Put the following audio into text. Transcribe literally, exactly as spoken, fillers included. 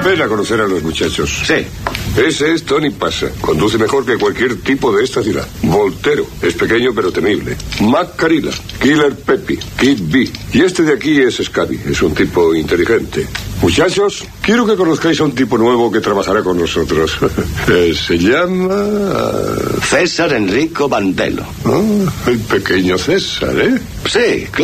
pena conocer a los muchachos. Sí. Ese es Tony Pasa. Conduce mejor que cualquier tipo de esta ciudad. Voltero. Es pequeño pero temible. Mac Carilla. Killer Peppy. Kid B. Y este de aquí es Scabby. Es un tipo inteligente. Muchachos, quiero que conozcáis a un tipo nuevo que trabajará con nosotros. eh, se llama... César Enrico Bandelo. Oh, el pequeño César, ¿eh? Sí, claro.